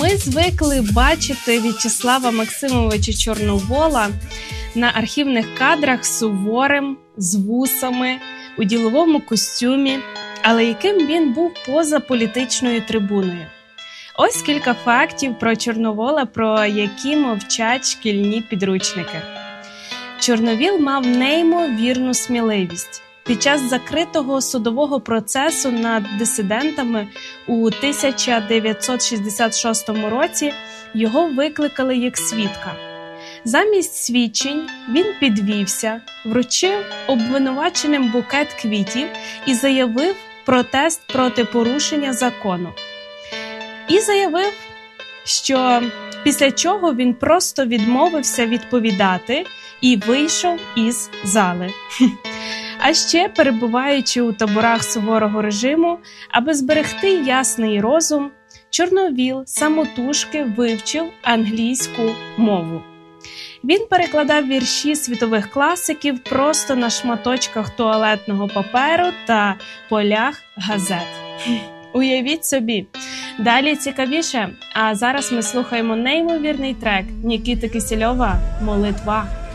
Ми звикли бачити В'ячеслава Максимовича Чорновола на архівних кадрах суворим, з вусами, у діловому костюмі, але яким він був поза політичною трибуною. Ось кілька фактів про Чорновола, про які мовчать шкільні підручники. Чорновіл мав неймовірну сміливість. Під час закритого судового процесу над дисидентами у 1966 році його викликали як свідка. Замість свідчень він підвівся, вручив обвинуваченим букет квітів і заявив протест проти порушення закону. І заявив, що після чого він просто відмовився відповідати і вийшов із зали. А ще, перебуваючи у таборах суворого режиму, аби зберегти ясний розум, Чорновіл самотужки вивчив англійську мову. Він перекладав вірші світових класиків просто на шматочках туалетного паперу та полях газет. Уявіть собі! Далі цікавіше, а зараз ми слухаємо неймовірний трек Нікіти Кисельова «Молитва».